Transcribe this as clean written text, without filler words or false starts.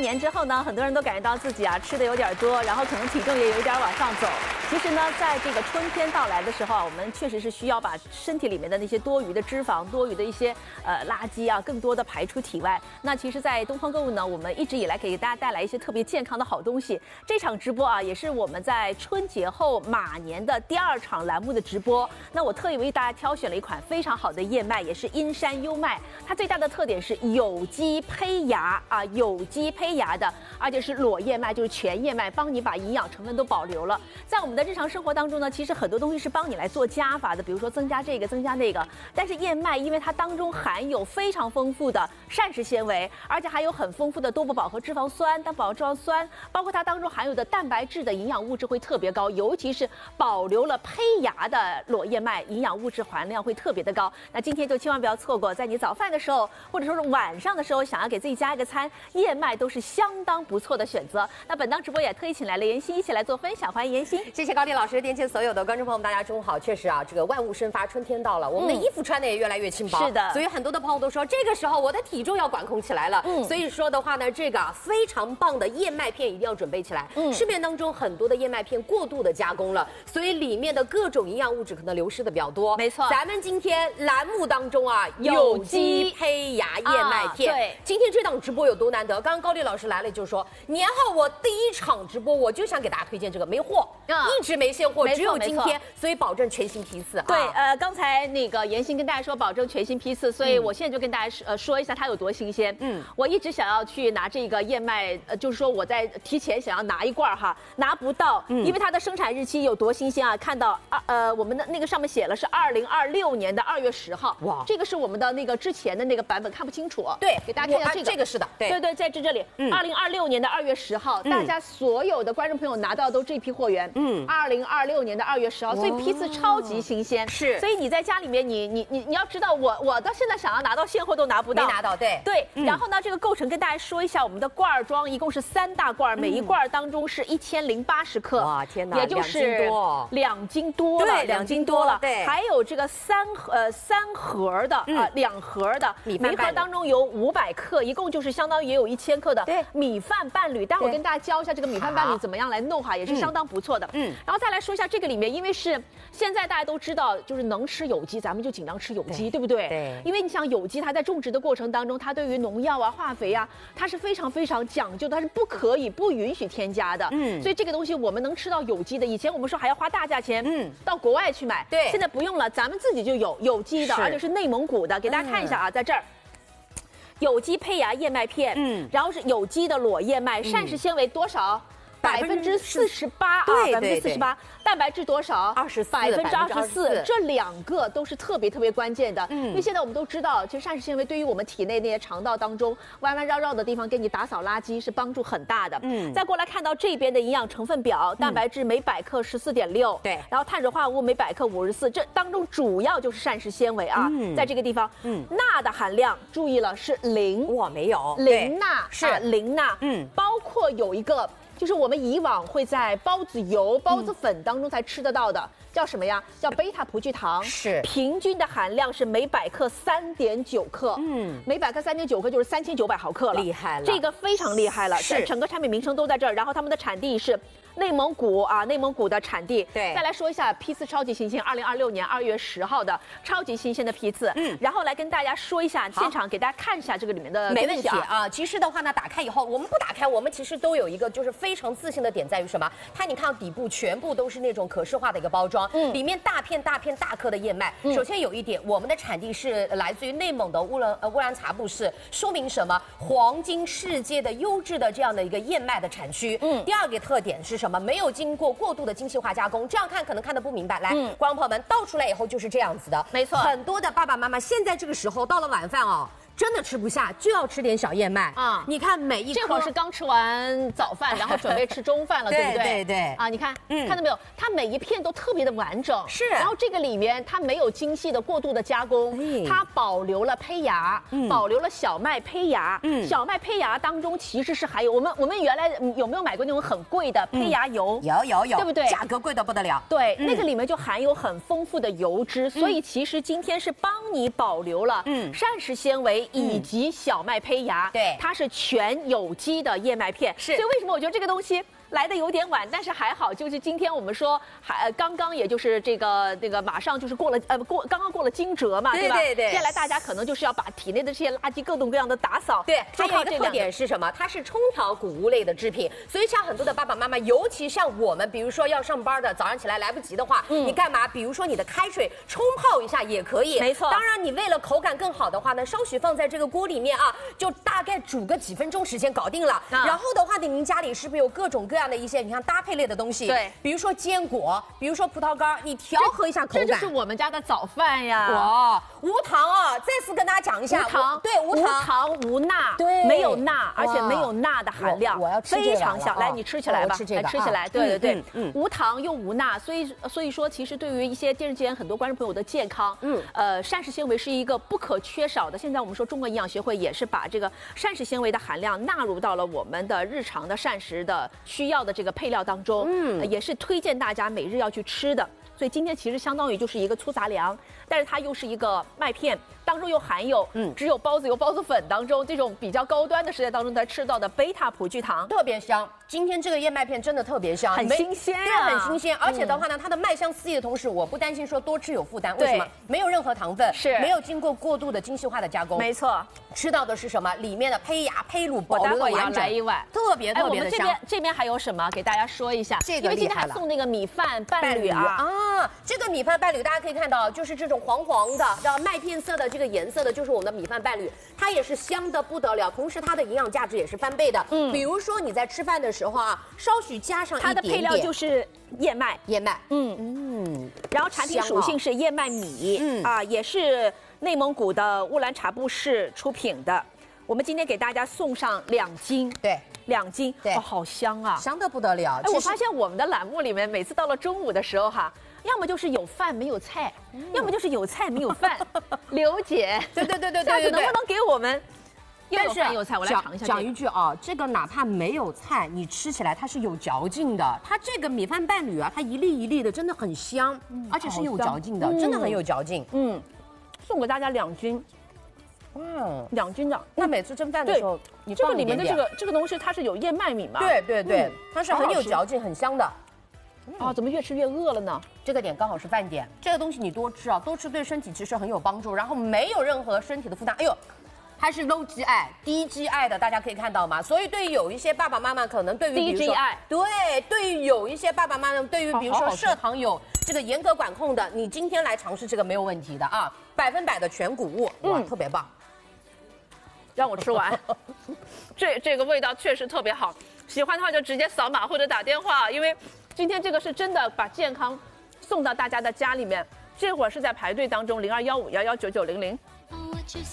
年之后呢，很多人都感觉到自己吃的有点多，然后可能体重也有一点往上走。其实呢，在这个春天到来的时候我们确实是需要把身体里面的那些多余的脂肪、多余的一些垃圾更多的排出体外。那其实，在东方购物呢，我们一直以来给大家带来一些特别健康的好东西。这场直播也是我们在春节后马年的第2场栏目的直播。那我特意为大家挑选了一款非常好的燕麦，也是阴山优麦。它最大的特点是有机胚芽有机胚芽的，而且是裸燕麦，就是全燕麦，帮你把营养成分都保留了。在我们的日常生活当中呢，其实很多东西是帮你来做加法的，比如说增加这个，增加那个。但是燕麦因为它当中含有非常丰富的膳食纤维，而且还有很丰富的多不饱和脂肪酸、单饱和脂肪酸，包括它当中含有的蛋白质的营养物质会特别高，尤其是保留了胚芽的裸燕麦，营养物质含量会特别的高。那今天就千万不要错过，在你早饭的时候，或者说是晚上的时候，想要给自己加一个餐，燕麦都是相当不错的选择。那本档直播也特意请来了妍希一起来做分享，欢迎妍希。 谢谢高丽老师，电前所有的观众朋友们，大家中午好。确实这个万物生发，春天到了，我们的衣服穿的也越来越轻薄。 是的， 所以很多的朋友都说，这个时候我的体重要管控起来了。所以说的话呢，这个非常棒的燕麦片一定要准备起来。市面当中很多的燕麦片过度的加工了，所以里面的各种营养物质可能流失的比较多。 没错， 咱们今天栏目当中有机胚芽燕麦片。 对， 今天这档直播有多难得？刚刚高丽老师来了就说，年后我第1场直播我就想给大家推荐这个，没货，一直没现货，只有今天，所以保证全新批次。 对，刚才那个妍希跟大家说保证全新批次，所以我现在就跟大家说一下它有多新鲜。我一直想要去拿这个燕麦，就是说我在提前想要拿一罐拿不到，因为它的生产日期有多新鲜看到我们的那个上面写了是2026年的2月10号。哇，这个是我们的那个之前的那个版本，看不清楚。 对， 给大家看一下这个。 这个是的， 对，在这里，2026年的2月10号，大家所有的观众朋友拿到都这批货源。2026年的2月10号，所以批次超级新鲜。 是， 所以你在家里面，你要知道，我到现在想要拿到现货都拿不到， 没拿到。对。 然后呢，这个构成跟大家说一下，我们的罐装一共是3大罐，每一罐当中是1080克。 哇，天哪， 也就是2斤多了 ，2斤多了。对， 还有这个3盒的2盒的米饭， 每盒当中有500克，一共就是相当于也有1000克的米饭伴侣。待会儿跟大家教一下这个米饭伴侣怎么样来弄也是相当不错的。然后再来说一下这个里面，因为是现在大家都知道，就是能吃有机，咱们就尽量吃有机，对不对？ 对。 因为你想有机，它在种植的过程当中，它对于农药化肥它是非常非常讲究的，它是不允许添加的。所以这个东西我们能吃到有机的，以前我们说还要花大价钱，到国外去买。 对。 现在不用了，咱们自己就有机的，而且是内蒙古的。给大家看一下在这儿。有机胚芽燕麦片，然后是有机的裸燕麦，膳食纤维多少？48%，48%，蛋白质多少？24%，这2个都是特别关键的。因为现在我们都知道，其实膳食纤维对于我们体内那些肠道当中弯弯绕绕的地方，给你打扫垃圾是帮助很大的。再过来看到这边的营养成分表，蛋白质每100克14.6，对，然后碳水化合物每100克54，这当中主要就是膳食纤维在这个地方，钠的含量注意了是0， 哇，没有 0钠， 是 0钠，包括有一个。就是我们以往会在包子油、包子粉当中才吃得到的，叫什么呀？叫贝塔葡聚糖。 是， 平均的含量是每100克3.9克。每100克3.9克就是3900毫克了， 厉害了， 这个非常厉害了。是，整个产品名称都在这儿，然后他们的产地是内蒙古内蒙古的产地。 对， 再来说一下批次超级新鲜，2026年2月10号的超级新鲜的批次。然后来跟大家说一下，现场给大家看一下这个里面的。 没问题其实的话呢，打开以后，我们不打开，我们其实都有一个就是非常自信的点在于什么？它你看到底部全部都是那种可视化的一个包装，里面大片大颗的燕麦。首先有一点，我们的产地是来自于内蒙的乌兰察布市，说明什么？黄金世界的优质的这样的一个燕麦的产区。第2个特点是什么？没有经过过度的精细化加工，这样看可能看得不明白。来，观众朋友们，倒出来以后就是这样子的。 没错， 很多的爸爸妈妈现在这个时候到了晚饭真的吃不下，就要吃点小燕麦你看每一颗， 这会儿是刚吃完早饭，然后准备吃中饭了，对不对？ 对你看，看到没有？它每一片都特别的完整， 是。 然后这个里面它没有精细的过度的加工，它保留了胚芽，保留了小麦胚芽。小麦胚芽当中其实是还有我们原来有没有买过那种很贵的胚芽油？ 有， 对不对？ 价格贵得不得了。 对，那个里面就含有很丰富的油脂，所以其实今天是帮你保留了膳食纤维。 胚以及小麦胚芽， 对， 它是全有机的燕麦片。 是， 所以为什么我觉得这个东西来的有点晚，但是还好，就是今天我们说刚刚也就是这个马上就是过了刚刚过了惊蛰嘛，对吧？ 对。 接下来大家可能就是要把体内的这些垃圾各种各样的打扫。 对，还有一个特点是什么？它是冲调谷物类的制品，所以像很多的爸爸妈妈，尤其像我们，比如说要上班的，早上起来来不及的话，你干嘛？比如说你的开水冲泡一下也可以， 没错。 当然，你为了口感更好的话呢，稍许放在这个锅里面啊，就大概煮个几分钟时间搞定了。然后的话，您家里是不是有各种各样的一些你看搭配类的东西？ 对， 比如说坚果，比如说葡萄干，你调和一下口感。 这就是我们家的早饭呀！ 哇，无糖啊！再次跟大家讲一下， 无糖， 对，无糖无钠， 对， 没有钠，而且没有钠的含量， 我要吃非常小。来，你吃起来吧， 吃这个， 吃起来。对，无糖又无钠，所以说，其实对于一些电视机前很多观众朋友的健康，膳食纤维是一个不可缺少的。现在我们说中国营养学会也是把这个膳食纤维的含量纳入到了我们的日常的膳食的需要的这个配料当中，也是推荐大家每日要去吃的。所以今天其实相当于就是一个粗杂粮，但是它又是一个麦片，当中又含有只有包子油、包子粉当中这种比较高端的食材当中才吃到的贝塔葡聚糖， 特别香。今天这个燕麦片真的特别香， 很新鲜对，很新鲜。而且的话呢，它的麦香四溢的同时，我不担心说多吃有负担。为什么？没有任何糖分， 是没有经过过度的精细化的加工。 没错， 吃到的是什么？里面的胚芽、胚乳保留的完整。 我待会儿要来一碗，特别的香。 我们这边还有什么？给大家说一下。 这个厉害了。 因为今天还送那个米饭伴侣啊， 这个米饭伴侣大家可以看到，就是这种黄黄的麦片色的这个颜色的，就是我们的米饭伴侣，它也是香的不得了，同时它的营养价值也是翻倍的。比如说你在吃饭的时候啊，稍许加上一点点， 它的配料就是燕麦，然后产品属性是燕麦米，也是内蒙古的乌兰察布市出品的。我们今天给大家送上2斤， 对 ，2斤， 对， 好香啊， 香得不得了。 我发现我们的栏目里面，每次到了中午的时候哈，要么就是有饭没有菜，要么就是有菜没有饭。刘姐， 对， 下次能不能给我们？又有饭又有菜，我来尝一下。 讲一句啊，这个哪怕没有菜，你吃起来它是有嚼劲的。它这个米饭伴侣啊，它一粒一粒的，真的很香，而且是有嚼劲的，真的很有嚼劲。 送给大家2斤。2斤的。 那每次蒸饭的时候，你这个里面的这个东西，它是有燕麦米嘛？ 对，它是很有嚼劲，很香的。 啊，怎么越吃越饿了呢？ 这个点刚好是饭点，这个东西你多吃啊，多吃对身体其实很有帮助，然后没有任何身体的负担。哎呦。它是 low GI 低 GI 的，大家可以看到吗？所以对于有一些爸爸妈妈，可能对于低 GI， 对于有一些爸爸妈妈，对于比如说摄糖有这个严格管控的，你今天来尝试这个没有问题的啊，100%的全谷物，哇，特别棒。 让我吃完，这个味道确实特别好，喜欢的话就直接扫码或者打电话，因为今天这个是真的把健康送到大家的家里面。这会儿是在排队当中，0215119900。